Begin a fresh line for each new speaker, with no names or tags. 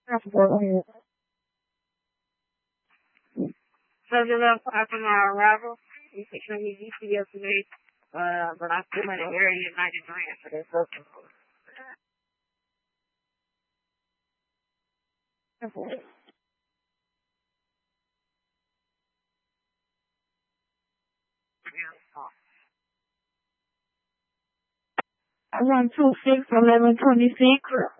President after my arrival, you can show me DC yesterday, but I'm still in the area United Grant for this open. I want 26, 11, 26.